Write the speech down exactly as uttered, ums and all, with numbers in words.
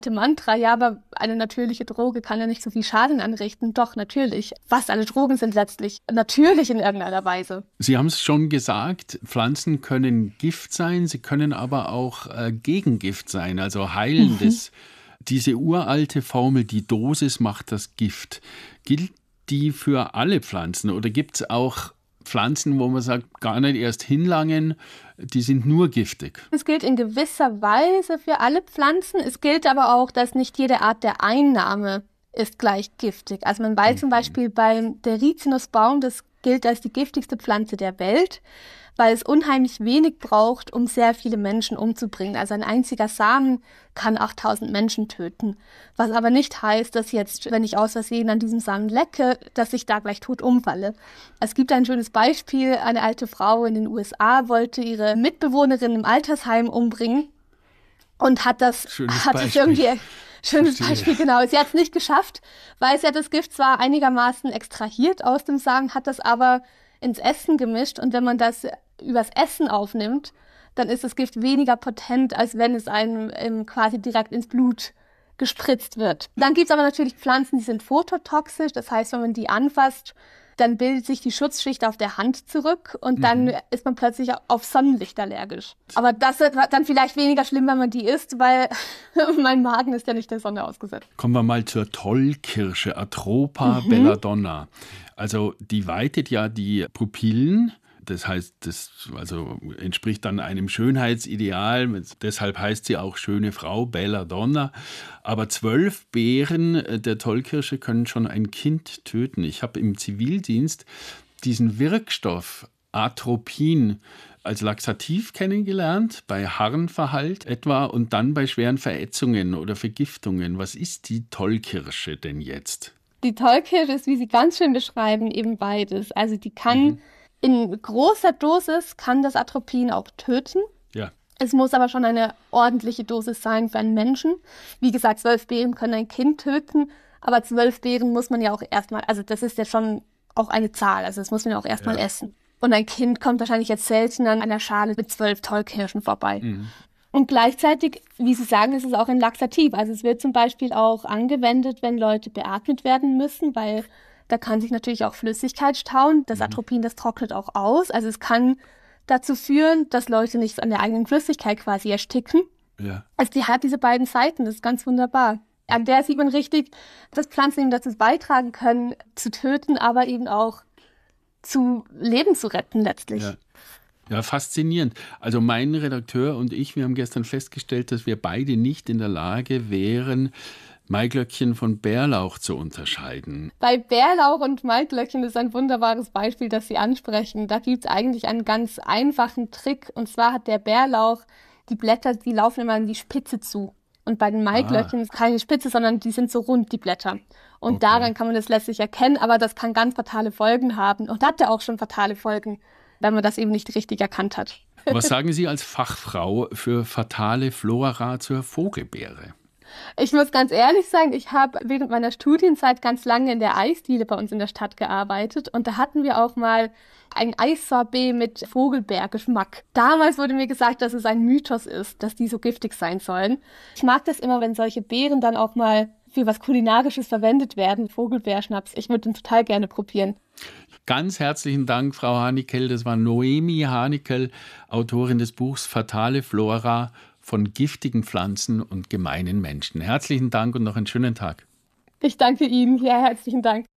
Mantra, ja, aber eine natürliche Droge kann ja nicht so viel Schaden anrichten. Doch, natürlich. Fast alle Drogen sind letztlich natürlich in irgendeiner Weise. Sie haben es schon gesagt, Pflanzen können Gift sein, sie können aber auch äh, Gegengift sein, also heilendes. Mhm. Diese uralte Formel, die Dosis macht das Gift, gilt die für alle Pflanzen oder gibt es auch Pflanzen, wo man sagt, gar nicht erst hinlangen, die sind nur giftig? Es gilt in gewisser Weise für alle Pflanzen. Es gilt aber auch, dass nicht jede Art der Einnahme ist gleich giftig. Also man weiß mhm. zum Beispiel beim der Rizinusbaum, das gilt als die giftigste Pflanze der Welt, weil es unheimlich wenig braucht, um sehr viele Menschen umzubringen. Also ein einziger Samen kann achttausend Menschen töten. Was aber nicht heißt, dass jetzt, wenn ich aus Versehen an diesem Samen lecke, dass ich da gleich tot umfalle. Es gibt ein schönes Beispiel. Eine alte Frau in den U S A wollte ihre Mitbewohnerin im Altersheim umbringen und hat das, schönes hat es irgendwie... Schönes Verstehe. Beispiel, genau. Sie hat es nicht geschafft, weil sie hat das Gift zwar einigermaßen extrahiert aus dem Samen, hat das aber ins Essen gemischt. Und wenn man das übers Essen aufnimmt, dann ist das Gift weniger potent, als wenn es einem ähm, quasi direkt ins Blut gespritzt wird. Dann gibt es aber natürlich Pflanzen, die sind phototoxisch. Das heißt, wenn man die anfasst, dann bildet sich die Schutzschicht auf der Hand zurück und dann mhm. ist man plötzlich auf Sonnenlicht allergisch. Aber das ist dann vielleicht weniger schlimm, wenn man die isst, weil mein Magen ist ja nicht der Sonne ausgesetzt. Kommen wir mal zur Tollkirsche, Atropa mhm. belladonna. Also die weitet ja die Pupillen. Das heißt, das also entspricht dann einem Schönheitsideal. Deshalb heißt sie auch schöne Frau, Belladonna. Aber zwölf Beeren der Tollkirsche können schon ein Kind töten. Ich habe im Zivildienst diesen Wirkstoff Atropin als Laxativ kennengelernt, bei Harnverhalt etwa und dann bei schweren Verätzungen oder Vergiftungen. Was ist die Tollkirsche denn jetzt? Die Tollkirsche ist, wie Sie ganz schön beschreiben, eben beides. Also die kann... Mhm. In großer Dosis kann das Atropin auch töten. Ja. Es muss aber schon eine ordentliche Dosis sein für einen Menschen. Wie gesagt, zwölf Beeren können ein Kind töten, aber zwölf Beeren muss man ja auch erstmal, also das ist ja schon auch eine Zahl, also das muss man ja auch erstmal ja. essen. Und ein Kind kommt wahrscheinlich jetzt selten an einer Schale mit zwölf Tollkirschen vorbei. Mhm. Und gleichzeitig, wie Sie sagen, ist es auch ein Laxativ. Also es wird zum Beispiel auch angewendet, wenn Leute beatmet werden müssen, weil da kann sich natürlich auch Flüssigkeit stauen. Das Atropin, das trocknet auch aus. Also es kann dazu führen, dass Leute nicht an der eigenen Flüssigkeit quasi ersticken. Ja. Also die hat diese beiden Seiten, das ist ganz wunderbar. An der sieht man richtig, dass Pflanzen eben dazu beitragen können, zu töten, aber eben auch zu Leben zu retten letztlich. Ja. Ja, faszinierend. Also mein Redakteur und ich, wir haben gestern festgestellt, dass wir beide nicht in der Lage wären, Maiglöckchen von Bärlauch zu unterscheiden. Bei Bärlauch und Maiglöckchen ist ein wunderbares Beispiel, das Sie ansprechen. Da gibt es eigentlich einen ganz einfachen Trick. Und zwar hat der Bärlauch, die Blätter, die laufen immer an die Spitze zu. Und bei den Maiglöckchen ah. ist keine Spitze, sondern die sind so rund, die Blätter. Und okay. daran kann man das letztlich erkennen, aber das kann ganz fatale Folgen haben. Und hat ja auch schon fatale Folgen, wenn man das eben nicht richtig erkannt hat. Was sagen Sie als Fachfrau für fatale Flora zur Vogelbeere? Ich muss ganz ehrlich sagen, ich habe während meiner Studienzeit ganz lange in der Eisdiele bei uns in der Stadt gearbeitet und da hatten wir auch mal ein Eissorbet mit Vogelbeergeschmack. Damals wurde mir gesagt, dass es ein Mythos ist, dass die so giftig sein sollen. Ich mag das immer, wenn solche Beeren dann auch mal für was Kulinarisches verwendet werden, Vogelbeerschnaps. Ich würde den total gerne probieren. Ganz herzlichen Dank, Frau Hanikel. Das war Noemi Hanikel, Autorin des Buchs Fatale Flora von giftigen Pflanzen und gemeinen Menschen. Herzlichen Dank und noch einen schönen Tag. Ich danke Ihnen. Ja, herzlichen Dank.